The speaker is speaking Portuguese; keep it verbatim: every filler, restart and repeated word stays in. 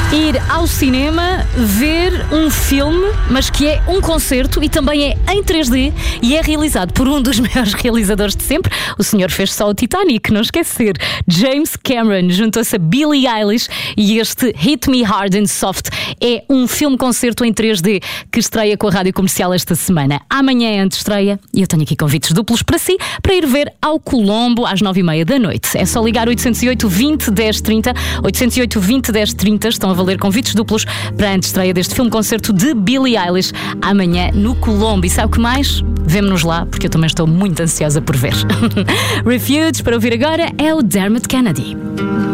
Ir ao cinema ver um filme, mas que é um concerto e também é em três D e é realizado por um dos maiores realizadores de sempre. O senhor fez só o Titanic, não esquecer. James Cameron juntou-se a Billie Eilish e este Hit Me Hard and Soft é um filme-concerto em três D que estreia com a Rádio Comercial esta semana. Amanhã é a antestreia e eu tenho aqui convites duplos para si, para ir ver ao Colombo às nove e meia da noite. É só ligar oitocentos e oito, vinte, dez, trinta, oitocentos e oito, vinte, dez, trinta. Estão a valer convites duplos para a antestreia deste filme-concerto de Billie Eilish amanhã no Colombo. E sabe o que mais? Vemo-nos lá, porque eu também estou muito ansiosa por ver. Refuge, para ouvir agora, é o Dermot Kennedy.